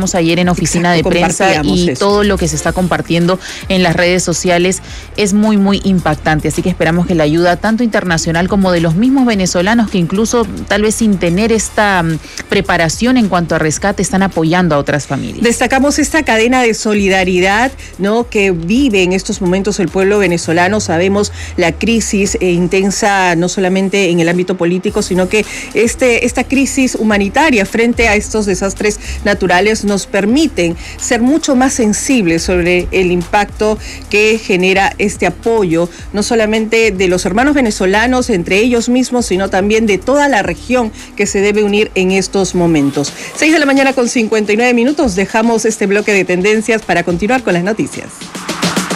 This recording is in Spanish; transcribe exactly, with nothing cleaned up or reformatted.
veíamos ayer en oficina Exacto, de prensa y eso. Todo lo que se está compartiendo en las redes sociales es muy, muy impactante. Así que esperamos que la ayuda tanto internacional como de los mismos venezolanos que incluso tal vez sin tener esta um, preparación en cuanto a rescate están apoyando a otras familias. Destacamos esta cadena de solidaridad, ¿no?, que vive en estos momentos el pueblo venezolano. Sabemos la crisis eh, intensa no solamente en el ámbito político, sino que este, esta crisis humanitaria frente a estos desastres naturales nos permiten ser mucho más sensibles sobre el impacto que genera este apoyo, no solamente de los hermanos venezolanos entre ellos mismos, sino también de toda la región que se debe unir en estos momentos. seis de la mañana con cincuenta y nueve minutos, dejamos este bloque de tendencias para continuar con las noticias.